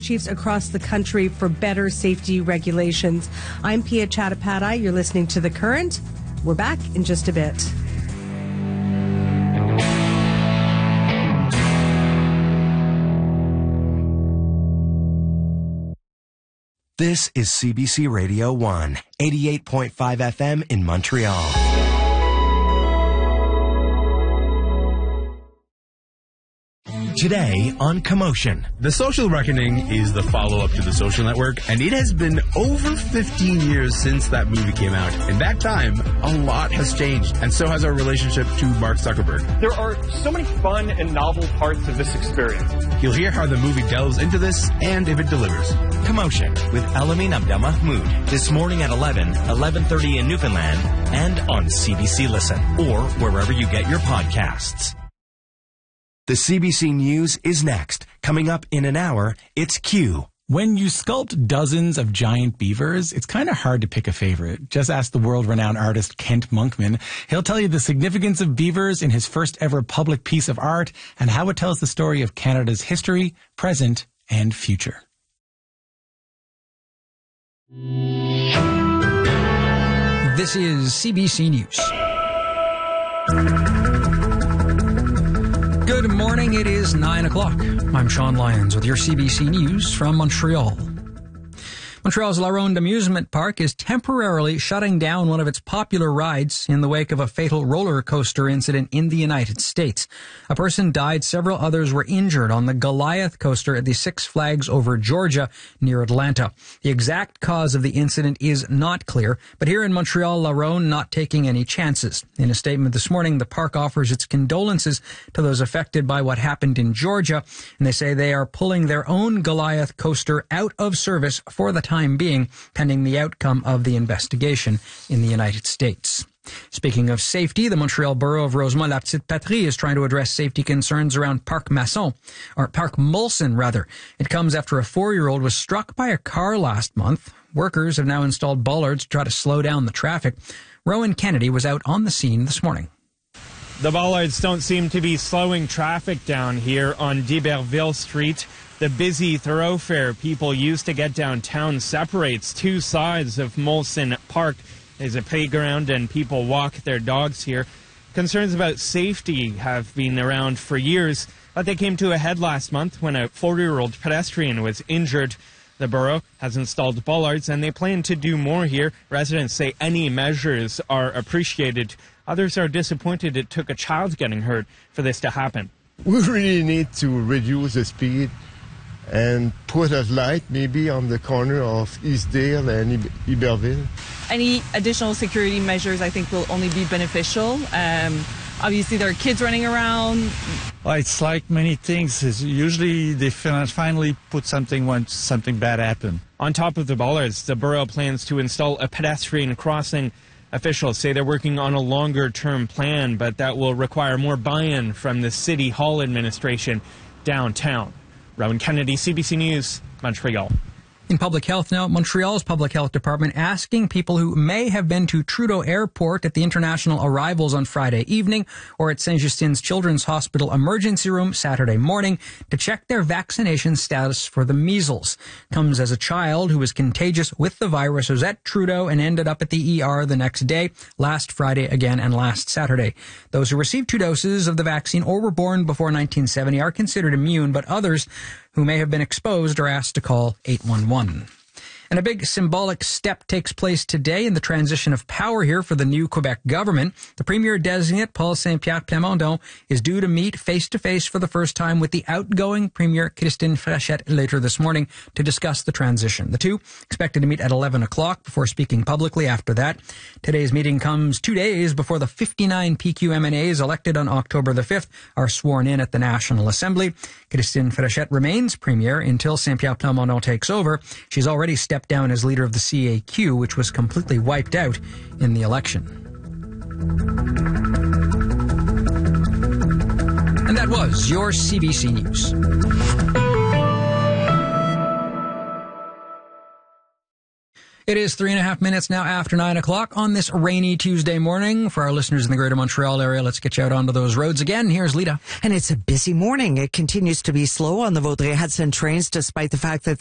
Chiefs across the country for better safety regulations. I'm Pia Chattopadhyay. You're listening to The Current. We're back in just a bit. This is CBC Radio 1, 88.5 FM in Montreal. Today on Commotion. The Social Reckoning is the follow-up to The Social Network, and it has been over 15 years since that movie came out. In that time, a lot has changed, and so has our relationship to Mark Zuckerberg. There are so many fun and novel parts of this experience. You'll hear how the movie delves into this and if it delivers. Commotion with Elamin Abdelmahmoud this morning at 11:30 in Newfoundland, and on CBC Listen, or wherever you get your podcasts. The CBC News is next. Coming up in an hour, it's Q. When you sculpt dozens of giant beavers, it's kind of hard to pick a favorite. Just ask the world-renowned artist Kent Monkman. He'll tell you the significance of beavers in his first ever public piece of art and how it tells the story of Canada's history, present, and future. This is CBC News. Good morning, it is 9 o'clock. I'm Sean Lyons with your CBC News from Montreal. Montreal's La Ronde Amusement Park is temporarily shutting down one of its popular rides in the wake of a fatal roller coaster incident in the United States. A person died, several others were injured on the Goliath coaster at the Six Flags Over Georgia near Atlanta. The exact cause of the incident is not clear, but here in Montreal, La Ronde not taking any chances. In a statement this morning, the park offers its condolences to those affected by what happened in Georgia, and they say they are pulling their own Goliath coaster out of service for the time being, pending the outcome of the investigation in the United States. Speaking of safety, the Montreal Borough of Rosemont-la-Petite-Patrie is trying to address safety concerns around Parc Molson. It comes after a 4-year-old was struck by a car last month. Workers have now installed bollards to try to slow down the traffic. Rowan Kennedy was out on the scene this morning. The bollards don't seem to be slowing traffic down here on d'Iberville Street. The busy thoroughfare people use to get downtown separates two sides of Molson Park. There's a playground and people walk their dogs here. Concerns about safety have been around for years, but they came to a head last month when a 40-year-old pedestrian was injured. The borough has installed bollards and they plan to do more here. Residents say any measures are appreciated. Others are disappointed it took a child getting hurt for this to happen. We really need to reduce the speed and put a light maybe on the corner of Eastdale and Iberville. Any additional security measures I think will only be beneficial. Obviously there are kids running around. Well, it's like many things. Usually they finally put something when something bad happened. On top of the bollards, the borough plans to install a pedestrian crossing. Officials say they're working on a longer-term plan, but that will require more buy-in from the City Hall administration downtown. Rowan Kennedy, CBC News, Montreal. In public health now, Montreal's public health department asking people who may have been to Trudeau Airport at the international arrivals on Friday evening or at Saint-Justin's Children's Hospital emergency room Saturday morning to check their vaccination status for the measles. Comes as a child who was contagious with the virus, was at Trudeau and ended up at the ER the next day, last Friday again and last Saturday. Those who received 2 doses of the vaccine or were born before 1970 are considered immune, but others who may have been exposed are asked to call 811. And a big symbolic step takes place today in the transition of power here for the new Quebec government. The Premier-designate, Paul Saint-Pierre Plamondon, is due to meet face-to-face for the first time with the outgoing Premier Christine Frechette later this morning to discuss the transition. The two expected to meet at 11 o'clock before speaking publicly after that. Today's meeting comes 2 days before the 59 PQMNAs elected on October the 5th are sworn in at the National Assembly. Christine Frechette remains Premier until Saint-Pierre Plamondon takes over. She's already stepped down as leader of the CAQ, which was completely wiped out in the election. And that was your CBC News. It is 3.5 minutes now after 9 o'clock on this rainy Tuesday morning. For our listeners in the greater Montreal area, let's get you out onto those roads again. Here's Lita. And it's a busy morning. It continues to be slow on the Vaudreuil-Hudson trains, despite the fact that